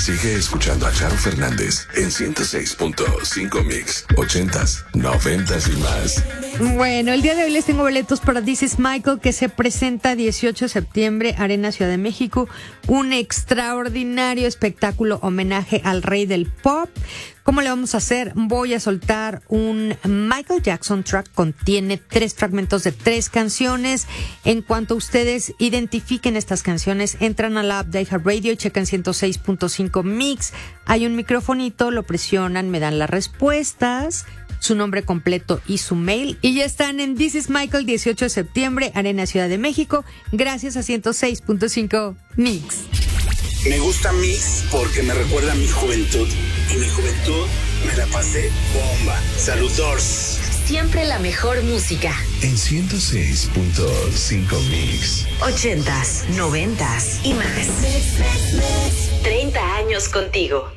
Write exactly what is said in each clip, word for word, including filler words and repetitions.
Sigue escuchando a Charo Fernández en ciento seis punto cinco Mix, ochentas, noventas y más. Bueno, el día de hoy les tengo boletos para This is Michael, que se presenta dieciocho de septiembre, Arena Ciudad de México. Un extraordinario espectáculo homenaje al rey del pop. ¿Cómo le vamos a hacer? Voy a soltar un Michael Jackson track. Contiene tres fragmentos de tres canciones. En cuanto ustedes identifiquen estas canciones, entran a la app de iHeartRadio y checan ciento seis punto cinco Mix. Hay un microfonito, lo presionan, me dan las respuestas, su nombre completo y su mail. Y ya están en This is Michael, dieciocho de septiembre, Arena Ciudad de México, gracias a ciento seis punto cinco Mix. Me gusta Mix porque me recuerda a mi juventud. Y mi juventud me la pasé bomba. Saludos. Siempre la mejor música. En ciento seis punto cinco Mix. Ochentas, noventas y más. Treinta años contigo.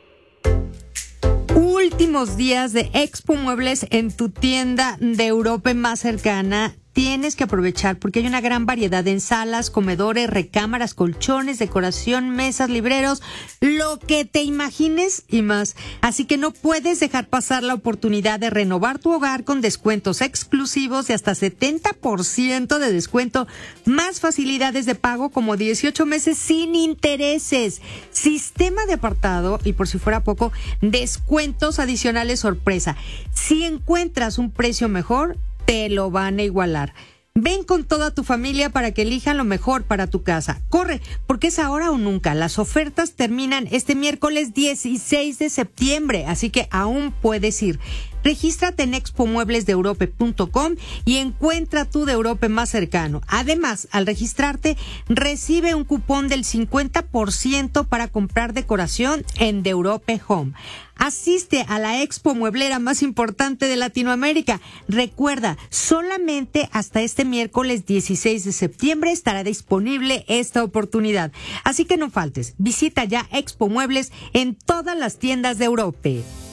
Últimos días de Expo Muebles en tu tienda de Europa más cercana. Tienes que aprovechar porque hay una gran variedad en salas, comedores, recámaras, colchones, decoración, mesas, libreros, lo que te imagines y más. Así que no puedes dejar pasar la oportunidad de renovar tu hogar con descuentos exclusivos de hasta setenta por ciento de descuento, más facilidades de pago como dieciocho meses sin intereses, sistema de apartado y, por si fuera poco, descuentos adicionales sorpresa. Si encuentras un precio mejor, te lo van a igualar. Ven con toda tu familia para que elijan lo mejor para tu casa. Corre, porque es ahora o nunca. Las ofertas terminan este miércoles dieciséis de septiembre, así que aún puedes ir. Regístrate en expo muebles de europe punto com y encuentra tu de Europe más cercano. Además, al registrarte, recibe un cupón del cincuenta por ciento para comprar decoración en De Europe Home. Asiste a la expo mueblera más importante de Latinoamérica. Recuerda, solamente hasta este miércoles dieciséis de septiembre estará disponible esta oportunidad. Así que no faltes. Visita ya Expo Muebles en todas las tiendas de Europe.